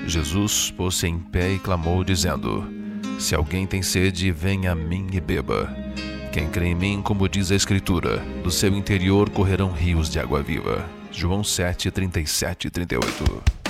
Jesus pôs-se em pé e clamou, dizendo: Se alguém tem sede, venha a mim e beba. Quem crê em mim, como diz a Escritura, do seu interior correrão rios de água viva. João 7, 37 e 38.